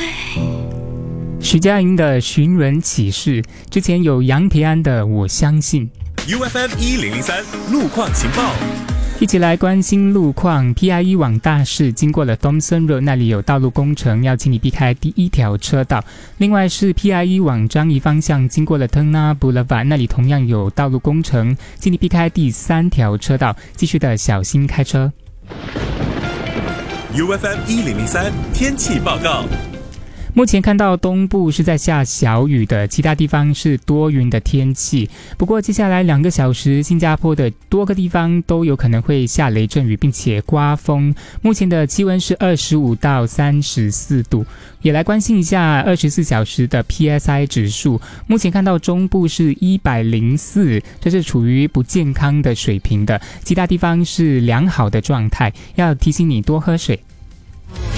徐佳莹的寻人启事，之前有杨培安的我相信。 UFM1003 路况情报， 一起来关心路况。 PIE 往大市经过了 Thomson Road， 那里有道路工程，要请你避开第一条车道。另外是 PIE 往樟宜方向经过了 Tengah Boulevard， 那里同样有道路工程，请你避开第3条车道，继续的小心开车。 UFM1003 天气报告。 目前看到东部是在下小雨的，其他地方是多云的天气。不过接下来2个小时，新加坡的多个地方都有可能会下雷阵雨，并且刮风。目前的气温是25到34度。也来关心一下24小时的 PSI 指数，目前看到中部是104，这是处于不健康的水平的，其他地方是良好的状态，要提醒你多喝水。